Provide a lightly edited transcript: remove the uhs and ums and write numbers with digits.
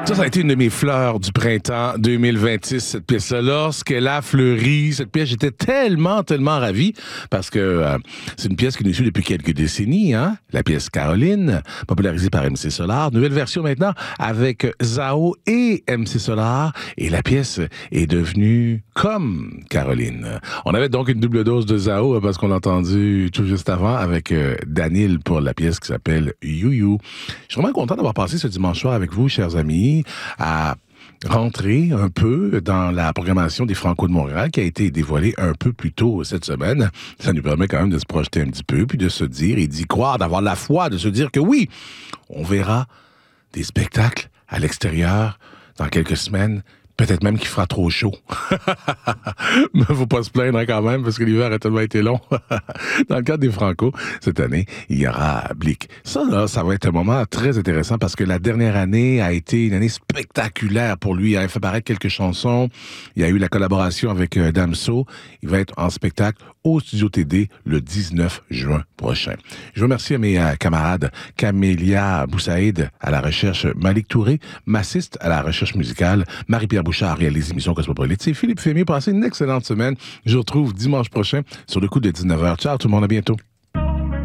Ça a été une de mes fleurs du printemps 2026, cette pièce-là. Lorsqu'elle a fleuri, cette pièce, j'étais tellement ravi parce que c'est une pièce qui nous suit depuis quelques décennies, hein? La pièce Caroline, popularisée par MC Solar. Nouvelle version maintenant avec Zao et MC Solar. Et la pièce est devenue comme Caroline. On avait donc une double dose de Zao parce qu'on l'a entendu tout juste avant avec Daniel pour la pièce qui s'appelle You You. Je suis vraiment content d'avoir passé ce dimanche soir avec vous, chers amis, à rentrer un peu dans la programmation des Franco de Montréal qui a été dévoilée un peu plus tôt cette semaine. Ça nous permet quand même de se projeter un petit peu, puis de se dire et d'y croire, d'avoir la foi, de se dire que oui, on verra des spectacles à l'extérieur dans quelques semaines. Peut-être même qu'il fera trop chaud. Mais faut pas se plaindre quand même, parce que l'hiver a tellement été long. Dans le cadre des Franco, cette année, il y aura Blick. Ça, là, ça va être un moment très intéressant, parce que la dernière année a été une année spectaculaire pour lui. Il a fait paraître quelques chansons. Il y a eu la collaboration avec Damso. Il va être en spectacle au Studio TD le 19 juin prochain. Je remercie à mes camarades Camélia Boussaïd à la recherche, Malik Touré, massiste à la recherche musicale, Marie-Pierre Bouchard réalise l'émission Cosmopolite. C'est Philippe Fémier. Passez une excellente semaine. Je vous retrouve dimanche prochain sur le coup de 19h. Ciao tout le monde, à bientôt.